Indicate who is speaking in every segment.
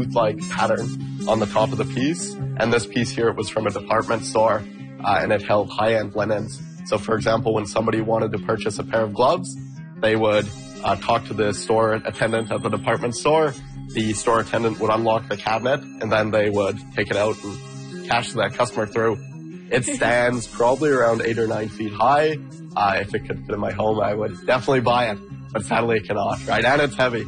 Speaker 1: tooth-like pattern on the top of the piece. And this piece here, it was from a department store, and it held high-end linens. So, for example, when somebody wanted to purchase a pair of gloves, they would talk to the store attendant at the department store. The store attendant would unlock the cabinet, and then they would take it out and cash that customer through. It stands probably around 8 or 9 feet high. If it could fit in my home, I would definitely buy it, but sadly it cannot, right? And it's heavy.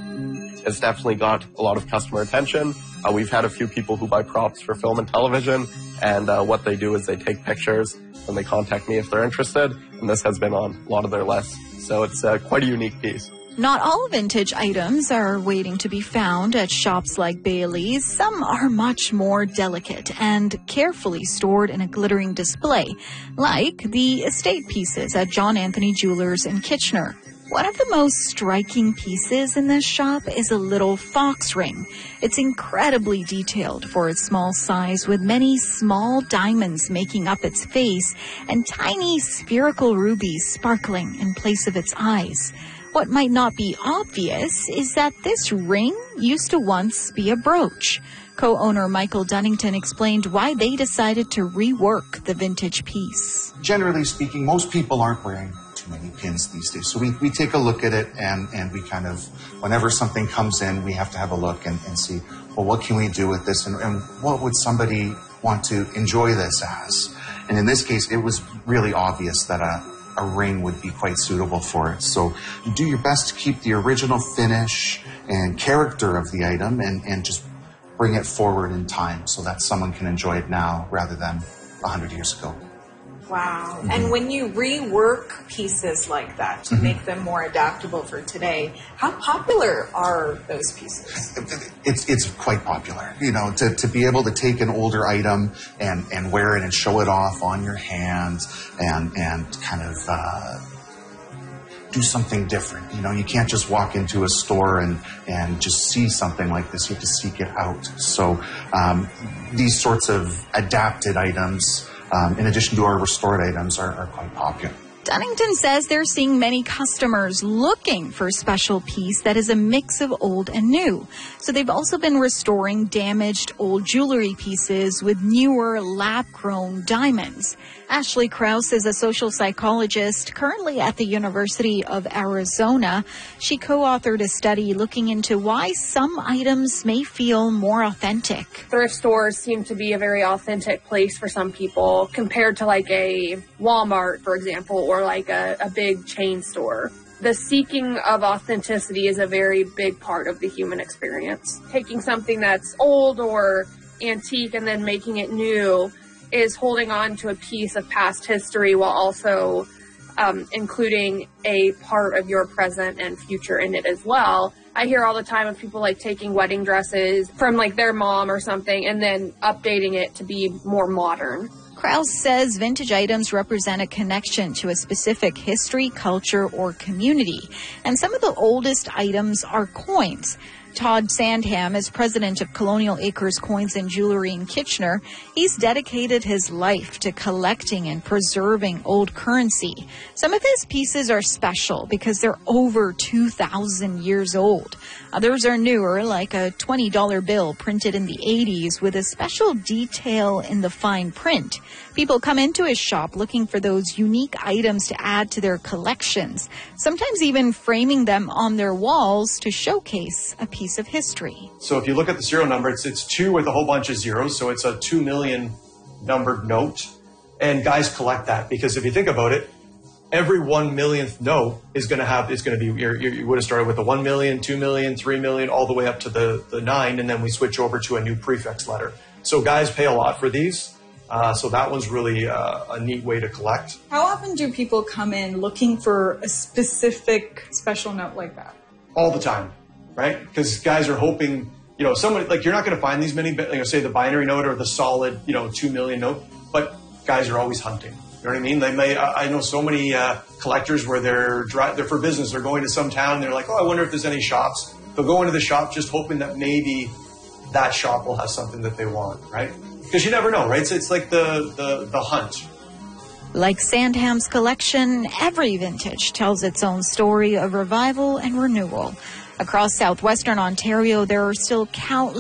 Speaker 1: It's definitely got a lot of customer attention. We've had a few people who buy props for film and television, and what they do is they take pictures and they contact me if they're interested, and this has been on a lot of their lists. So it's quite a unique piece.
Speaker 2: Not all vintage items are waiting to be found at shops like Bailey's. Some are much more delicate and carefully stored in a glittering display, like the estate pieces at John Anthony Jewelers in Kitchener. One of the most striking pieces in this shop is a little fox ring. It's incredibly detailed for its small size, with many small diamonds making up its face and tiny spherical rubies sparkling in place of its eyes. What might not be obvious is that this ring used to once be a brooch. Co-owner Michael Dunnington explained why they decided to rework the vintage piece.
Speaker 3: Generally speaking, most people aren't wearing too many pins these days. So we take a look at it and we kind of, whenever something comes in, we have to have a look and see, well, what can we do with this and what would somebody want to enjoy this as? And in this case, it was really obvious that a ring would be quite suitable for it. So you do your best to keep the original finish and character of the item and just bring it forward in time so that someone can enjoy it now rather than 100 years ago.
Speaker 4: Wow. Mm-hmm. And when you rework pieces like that to make them more adaptable for today, how popular are those pieces?
Speaker 3: It's quite popular. You know, to be able to take an older item and wear it and show it off on your hand and kind of do something different. You know, you can't just walk into a store and just see something like this. You have to seek it out. So these sorts of adapted items, in addition to our restored items, are quite popular.
Speaker 2: Dunnington says they're seeing many customers looking for a special piece that is a mix of old and new. So they've also been restoring damaged old jewelry pieces with newer lab-grown diamonds. Ashley Krause is a social psychologist currently at the University of Arizona. She co-authored a study looking into why some items may feel more authentic.
Speaker 5: Thrift stores seem to be a very authentic place for some people compared to like a Walmart, for example, or like a big chain store. The seeking of authenticity is a very big part of the human experience. Taking something that's old or antique and then making it new is holding on to a piece of past history while also including a part of your present and future in it as well. I hear all the time of people like taking wedding dresses from like their mom or something and then updating it to be more modern.
Speaker 2: Krause says vintage items represent a connection to a specific history, culture, or community. And some of the oldest items are coins. Todd Sandham is president of Colonial Acres Coins and Jewelry in Kitchener. He's dedicated his life to collecting and preserving old currency. Some of his pieces are special because they're over 2,000 years old. Others are newer, like a $20 bill printed in the 80s with a special detail in the fine print. People come into his shop looking for those unique items to add to their collections, sometimes even framing them on their walls to showcase a piece of history.
Speaker 6: So if you look at the serial number, it's 2 with a whole bunch of zeros, so it's a 2 million numbered note. And guys collect that because if you think about it, every 1 millionth note is going to be, you would have started with a 1 million, 2 million, 3 million, all the way up to the 9, and then we switch over to a new prefix letter. So guys pay a lot for these. So that one's really a neat way to collect.
Speaker 4: How often do people come in looking for a specific special note like that?
Speaker 6: All the time, right? Because guys are hoping, you know, someone, like you're not going to find these many, you know, say the binary note or the solid, you know, 2 million note, but guys are always hunting. You know what I mean? They may, I know so many collectors where they're for business, they're going to some town, and they're like, oh, I wonder if there's any shops. They'll go into the shop just hoping that maybe that shop will have something that they want, right? Because you never know, right? So it's like the hunt.
Speaker 2: Like Sandham's collection, every vintage tells its own story of revival and renewal. Across southwestern Ontario, there are still countless